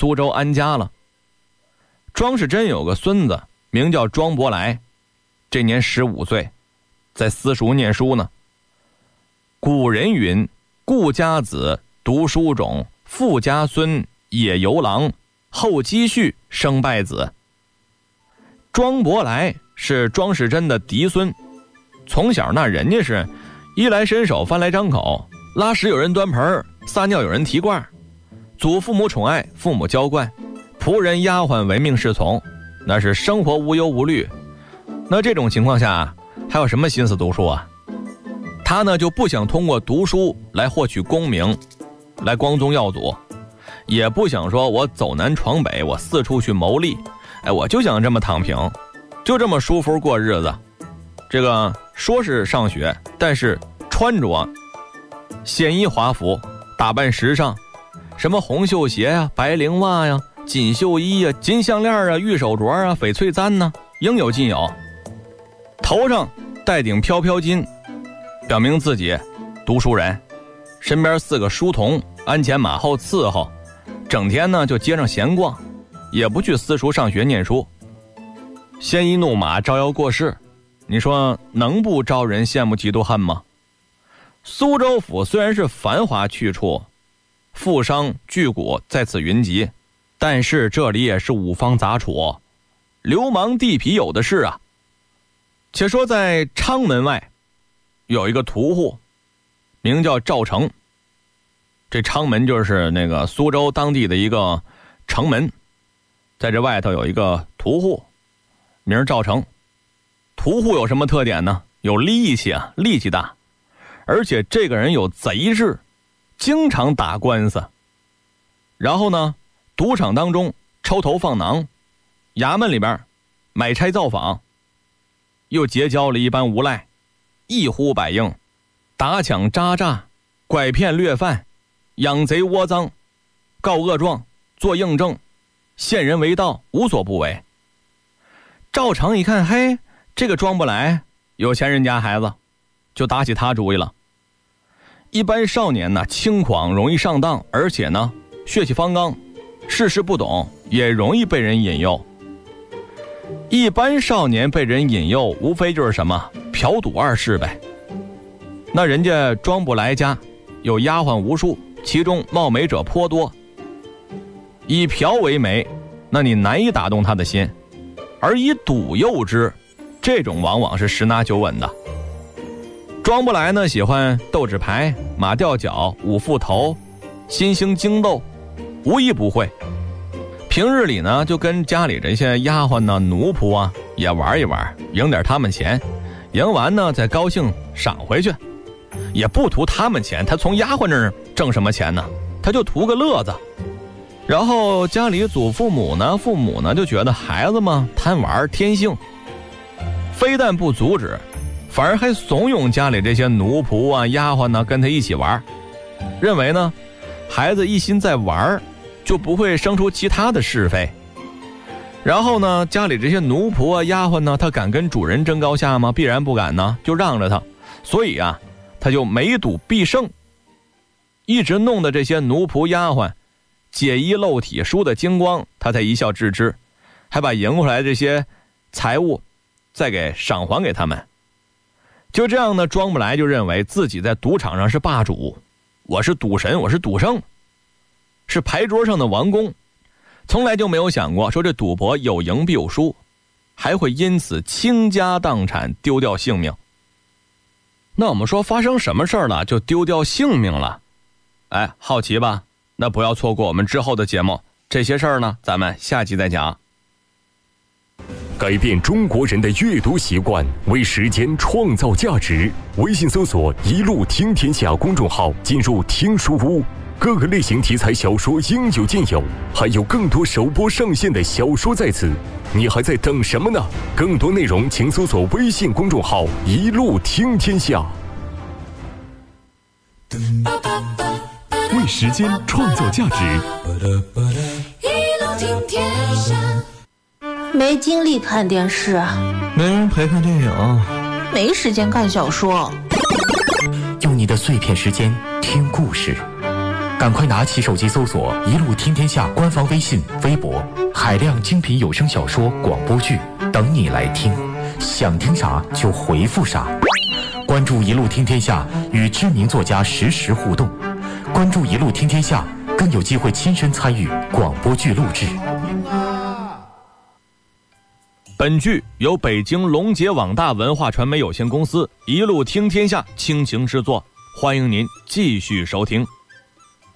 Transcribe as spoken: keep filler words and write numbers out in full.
苏州安家了。庄士珍有个孙子名叫庄伯来，这年十五岁，在私塾念书呢。古人云：故家子，读书种，富家孙，野游郎，后积蓄，生败子。庄伯来是庄士珍的嫡孙，从小那人家是衣来伸手，饭来张口，拉屎有人端盆，撒尿有人提罐，祖父母宠爱，父母娇惯，仆人丫鬟唯命是从，那是生活无忧无虑。那这种情况下还有什么心思读书啊？他呢就不想通过读书来获取功名，来光宗耀祖，也不想说我走南闯北，我四处去谋利，哎，我就想这么躺平，就这么舒服过日子。这个说是上学，但是穿着鲜衣华服，打扮时尚，什么红绣鞋呀、白绫袜呀、锦绣衣呀、金项链啊、玉手镯啊、翡翠簪呢，应有尽有。头上戴顶飘飘巾，表明自己读书人，身边四个书童鞍前马后伺候，整天呢就街上闲逛，也不去私塾上学念书，鲜衣怒马，招摇过市，你说能不招人羡慕嫉妒恨吗？苏州府虽然是繁华去处，富商巨贾在此云集，但是这里也是五方杂处，流氓地痞有的是啊。且说在昌门外有一个屠户，名叫赵成。这昌门就是那个苏州当地的一个城门，在这外头有一个屠户，名赵成。屠户有什么特点呢？有力气啊，力气大，而且这个人有贼志，经常打官司。然后呢，赌场当中抽头放囊，衙门里边买差造访，又结交了一般无赖，一呼百应，打抢扎诈，拐骗掠犯，养贼窝赃，告恶状，做硬证，陷人为盗，无所不为。赵成一看，嘿，这个庄不来，有钱人家孩子，就打起他主意了。一般少年呢，轻狂，容易上当，而且呢血气方刚，世事不懂，也容易被人引诱。一般少年被人引诱，无非就是什么嫖赌二事呗。那人家庄不来家有丫鬟无数，其中貌美者颇多，以嫖为媒，那你难以打动他的心，而以赌诱之，这种往往是十拿九稳的。庄不来呢，喜欢斗纸牌、马吊脚、五副头、新兴精斗，无一不会。平日里呢，就跟家里这些丫鬟呢、奴仆啊也玩一玩，赢点他们钱，赢完呢再高兴赏回去，也不图他们钱，他从丫鬟这儿挣什么钱呢？他就图个乐子。然后家里祖父母呢、父母呢就觉得孩子嘛贪玩天性，非但不阻止，反而还怂恿家里这些奴仆啊、丫鬟呢跟他一起玩，认为呢孩子一心在玩，就不会生出其他的是非。然后呢，家里这些奴仆啊、丫鬟呢，他敢跟主人争高下吗？必然不敢呢，就让着他。所以啊，他就每赌必胜，一直弄得这些奴仆丫鬟解衣露体，输得精光，他才一笑置之，还把赢回来这些财物再给赏还给他们。就这样呢，庄不来就认为自己在赌场上是霸主，我是赌神，我是赌圣，是牌桌上的王公，从来就没有想过说这赌博有赢必有输，还会因此倾家荡产，丢掉性命。那我们说发生什么事儿了就丢掉性命了？哎，好奇吧？那不要错过我们之后的节目，这些事儿呢，咱们下集再讲。 改变中国人的阅读习惯，为时间创造价值。微信搜索“一路听天下”公众号，进入听书屋，各个类型题材小说应有尽有，还有更多首播上线的小说在此，你还在等什么呢？更多内容请搜索微信公众号“一路听天下”。为时间创造价值， 一路听天下。没精力看电视， 没人陪看电影， 没时间看小说， 用你的碎片时间听故事， 赶快拿起手机搜索“一路听天下”官方微信、微博，海量精品有声小说、广播剧等你来听，想听啥就回复啥。关注“一路听天下”，与知名作家实时互动。关注“一路听天下”，更有机会亲身参与广播剧录制。 本剧由北京龙杰网大文化传媒有限公司一路听天下倾情制作，欢迎您继续收听。